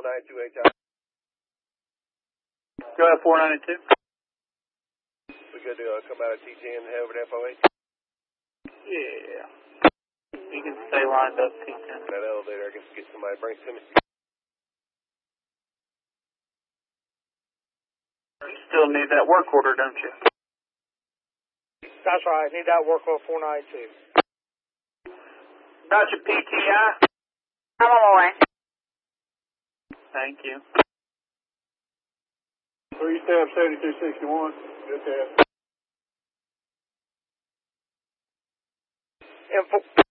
492 Go ahead, 492. We good to come out of T10 and head over to FOH? Yeah. You can stay lined up, T10. That elevator, I guess, get somebody, bring it to me. You still need that work order, don't you? That's right. Need that work order 492. Got your PTI? I'm on my way. Thank you. 3 stab 7261. Good test. Info.